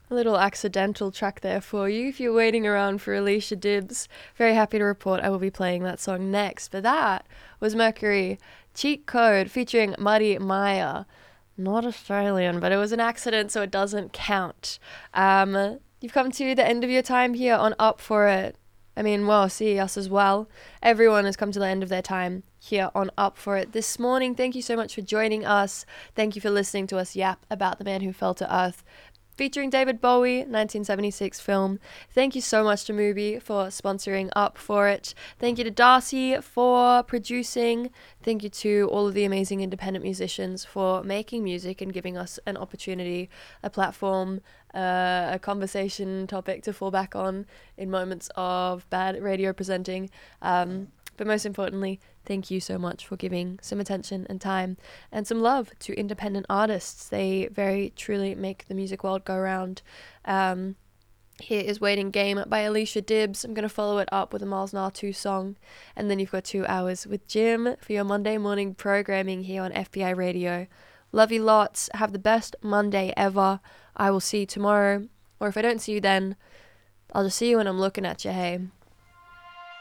A little accidental track there for you if you're waiting around for Alicia Dibbs. Very happy to report I will be playing that song next. But that was Mercury Cheat Code featuring Muddy Maya. Not Australian, but it was an accident, so it doesn't count. You've come to the end of your time here on Up For It. I mean, well, see us as well. Everyone has come to the end of their time here on Up For It this morning. Thank you so much for joining us. Thank you for listening to us yap about the man who fell to earth, featuring David Bowie, 1976 film. Thank you so much to Mubi for sponsoring Up For It. Thank you to Darcy for producing. Thank you to all of the amazing independent musicians for making music and giving us an opportunity, a platform, a conversation topic to fall back on in moments of bad radio presenting. But most importantly, thank you so much for giving some attention and time and some love to independent artists. They very truly make the music world go round. Here is Waiting Game by Alicia Dibbs. I'm going to follow it up with a Miles Nar 2 song. And then you've got 2 hours with Jim for your Monday morning programming here on FBI Radio. Love you lots. Have the best Monday ever. I will see you tomorrow. Or if I don't see you then, I'll just see you when I'm looking at you, hey.